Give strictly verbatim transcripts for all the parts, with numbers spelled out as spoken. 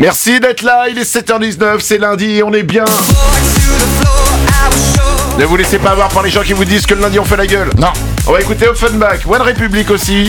Merci d'être là, il est sept heures dix-neuf, c'est lundi et on est bien. Ne vous laissez pas avoir par les gens qui vous disent que le lundi on fait la gueule. Non. On va écouter Offenbach, One Republic aussi.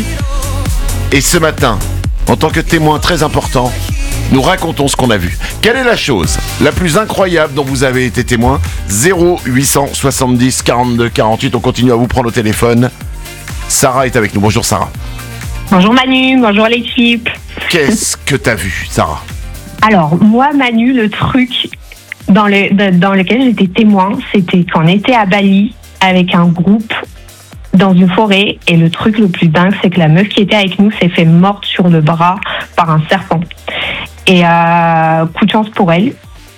Et ce matin, en tant que témoin très important, nous racontons ce qu'on a vu. Quelle est la chose la plus incroyable dont vous avez été témoin? Zéro huit cent soixante-dix quarante-deux quarante-huit, on continue à vous prendre au téléphone. Sarah est avec nous, bonjour Sarah. Bonjour Manu, bonjour l'équipe. Qu'est-ce que t'as vu Sarah? Alors moi Manu, le truc dans, le, dans lequel j'étais témoin, c'était qu'on était à Bali avec un groupe dans une forêt et le truc le plus dingue, c'est que la meuf qui était avec nous s'est fait morte sur le bras par un serpent. Et euh, coup de chance pour elle,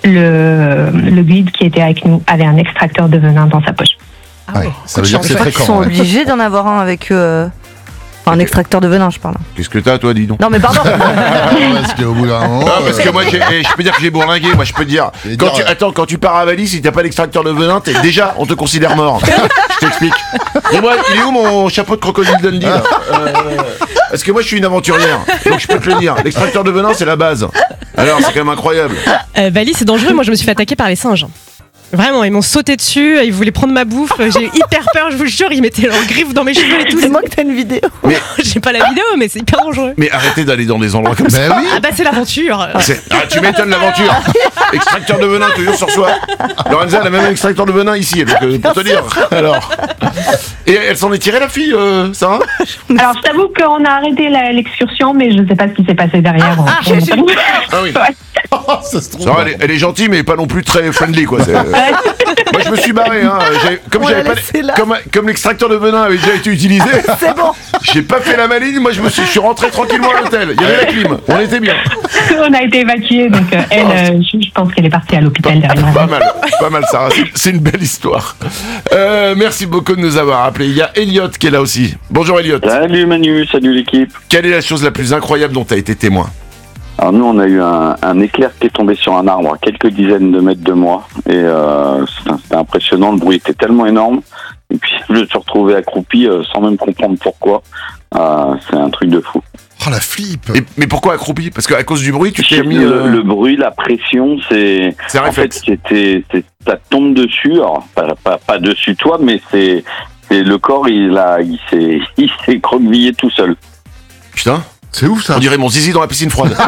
le, le guide qui était avec nous avait un extracteur de venin dans sa poche. Ah ouais, ça veut dire que c'est fréquent. Ils sont ouais. obligés d'en avoir un avec euh, un extracteur de venin, je parle. Qu'est-ce que t'as toi, dis donc? Non mais pardon. Parce qu'au bout d'un moment, Ah, parce que moi, j'ai, je peux dire que j'ai bourlingué. Moi, je peux dire. Quand dire, tu, ouais. attends, quand tu pars à Bali, si t'as pas l'extracteur de venin, t'es déjà, on te considère mort. Je t'explique. Et moi, il est où mon chapeau de crocodile Dundee là euh, Parce que moi, je suis une aventurière, donc je peux te le dire. L'extracteur de venin, c'est la base. Alors, c'est quand même incroyable. Euh, Bali, c'est dangereux. Moi, je me suis fait attaquer par les singes. Vraiment, ils m'ont sauté dessus, ils voulaient prendre ma bouffe. J'ai eu hyper peur, je vous jure. Ils mettaient leurs griffes dans mes cheveux et tout. C'est moi que t'as une vidéo. Mais, J'ai pas la vidéo, mais c'est hyper dangereux. mais arrêtez d'aller dans des endroits comme ça. Ben oui. Ah bah c'est l'aventure. C'est- Ah, tu m'étonnes l'aventure. Extracteur de venin toujours sur soi. Lorenza, elle a même un extracteur de venin ici, donc euh, pour te dire. Alors. Et elle s'en est tirée la fille, euh, Sarah? Alors je t'avoue qu'on a arrêté la, l'excursion, mais je ne sais pas ce qui s'est passé derrière. Ah, Pour j'ai- l'instant. Ah oui. Ouais. Ça se trouve. Sarah, elle, est, elle est gentille, mais pas non plus très friendly, quoi. C'est, euh, Moi, je me suis barré, hein. J'ai- comme On j'avais l'a pas, laissé là. comme, comme l'extracteur de venin avait déjà été utilisé, C'est bon. j'ai pas fait la maline. Moi, je me suis, je suis rentré tranquillement à l'hôtel. Il y avait la clim, on était bien. On a été évacués, donc euh, elle, euh, je, je pense qu'elle est partie à l'hôpital derrière. Pas mal, pas mal, Sarah. C'est, c'est une belle histoire. Euh, merci beaucoup de nous avoir appelés. Il y a Elliot qui est là aussi. Bonjour Elliot. Salut Manu, salut l'équipe. Quelle est la chose la plus incroyable dont tu as été témoin? Alors nous on a eu un, un éclair qui est tombé sur un arbre à quelques dizaines de mètres de moi et euh, c'était, c'était impressionnant, le bruit était tellement énorme et puis je me suis retrouvé accroupi euh, sans même comprendre pourquoi. Euh, c'est un truc de fou. Oh la flip. Et- mais pourquoi accroupi? Parce qu'à cause du bruit, tu t'es mis. le, euh, le bruit, la pression, c'est C'est un en réflexe. fait c'était, c'est, ça tombe dessus, alors pas, pas, pas dessus toi, mais c'est, c'est le corps il a il s'est il s'est croquevillé tout seul. Putain, C'est ouf ça. on dirait mon zizi dans la piscine froide.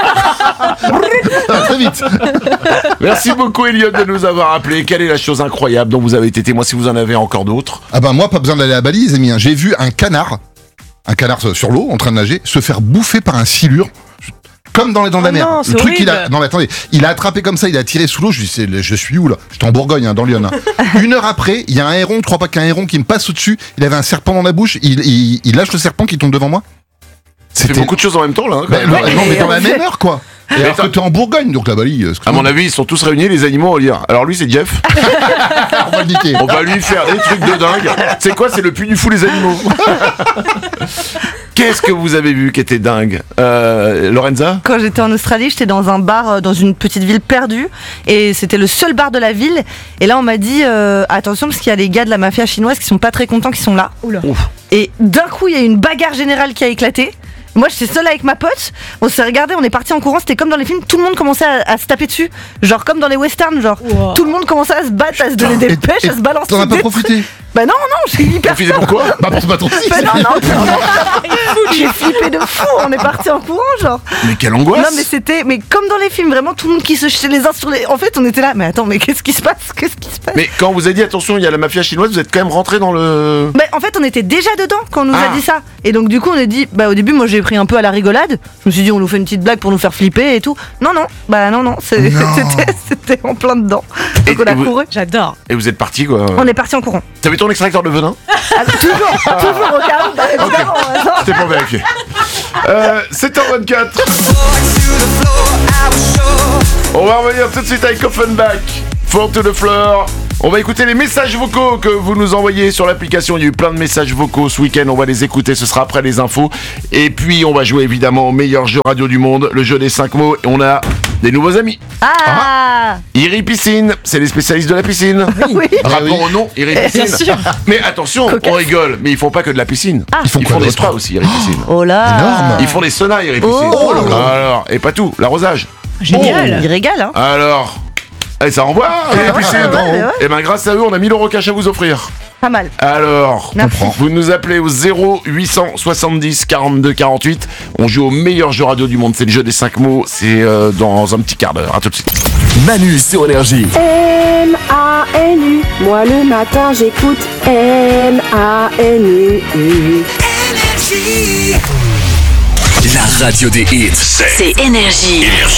Très vite. Merci beaucoup Elliot de nous avoir appelés. Quelle est la chose incroyable dont vous avez été témoin, si vous en avez encore d'autres? Ah bah moi pas besoin d'aller à Bali les amis. hein. J'ai vu un canard, un canard sur l'eau en train de nager, se faire bouffer par un silure. Comme dans les dents de la Oh mer. non, le c'est truc il a, horrible. non mais attendez, il a attrapé comme ça, il a tiré sous l'eau. Je dis, c'est, je suis où là? J'étais en Bourgogne, hein, dans Lyon. hein. Une heure après, il y a un héron. Je crois pas qu'un héron qui me passe au-dessus. Il avait un serpent dans la bouche. Il, il, il lâche le serpent qui tombe devant moi. Ça fait beaucoup de choses en même temps là. hein, quand Bah, même. non, non, mais et dans on la fait- même heure quoi. Et alors que t'es en Bourgogne, donc la Bali. euh, À mon avis, ils sont tous réunis, les animaux, au lire. Alors lui, c'est Jeff. on va le niquer. On va lui faire des trucs de dingue. C'est quoi? C'est le puits du fou, les animaux. Qu'est-ce que vous avez vu qui était dingue, euh, Lorenza? Quand j'étais en Australie, j'étais dans un bar euh, dans une petite ville perdue et c'était le seul bar de la ville. Et là, on m'a dit euh, attention parce qu'il y a les gars de la mafia chinoise qui sont pas très contents, qui sont là. Oula. Et d'un coup, il y a une bagarre générale qui a éclaté. Moi, j'étais seule avec ma pote. On s'est regardé, on est parti en courant. C'était comme dans les films. Tout le monde commençait à, à se taper dessus, genre comme dans les westerns, genre. Wow. Tout le monde commençait à se battre, à se donner des Et- pêches, et à se balancer. T'en as pas des profité? trucs. Bah non, non, j'ai hyper. Profitez pourquoi? Bah pour se battre aussi. Bah non, non, non, non. J'ai flippé de fou. On est parti en courant, genre. Mais quelle angoisse! Non mais c'était, mais comme dans les films, vraiment tout le monde qui se jetait les uns sur les. En fait, on était là. Mais attends, mais qu'est-ce qui se passe? Qu'est-ce qui se passe? Mais quand on vous a dit attention, il y a la mafia chinoise, vous êtes quand même rentré dans le. Mais en fait, on était déjà dedans quand on nous Ah. a dit ça. Et donc du coup, on a dit, bah au début, moi j'ai pris un peu à la rigolade. Je me suis dit, on nous fait une petite blague pour nous faire flipper et tout. Non, non, bah non, non, c'est- Non. c'était, c'était en plein dedans. Donc Et- on a et vous- couru. J'adore. Et vous êtes parti quoi? On est parti en courant. T'avais ton extracteur de venin? Ah, toujours, toujours au cas où, bah, évidemment. attends. C'était pour vérifier. Euh, sept heures vingt-quatre. On va revenir tout de suite avec Offenbach. Fall to the floor. On va écouter les messages vocaux que vous nous envoyez sur l'application. Il y a eu plein de messages vocaux ce week-end. On va les écouter. Ce sera après les infos. Et puis, on va jouer évidemment au meilleur jeu radio du monde, le jeu des cinq mots. Et on a des nouveaux amis. Ah, Iri Piscine, c'est les spécialistes de la piscine. oui. Rapport au nom, Iri Piscine. Bien sûr. Mais attention, Cocasse. on rigole, mais ils font pas que de la piscine. Ah. Ils font Ils quoi font des d'autre spas aussi, Iri Piscine. Oh là. Énorme. Ils font des saunas, Iri Piscine. Oh là là. Alors, et pas tout, l'arrosage. Génial. Il régale, hein. Alors, allez, ça envoie, Iri ouais, Piscine. ouais, ouais, ouais. Et ben grâce à eux, on a mille euros cash à vous offrir. Pas mal. Alors, Merci. vous nous appelez au zéro huit cent soixante-dix quarante-deux quarante-huit. On joue au meilleur jeu radio du monde. C'est le jeu des cinq mots. C'est euh, dans un petit quart d'heure. À tout de suite. Manu sur Énergie. M A N U, moi le matin j'écoute M A N U. La radio des hits. C'est Énergie. Énergie.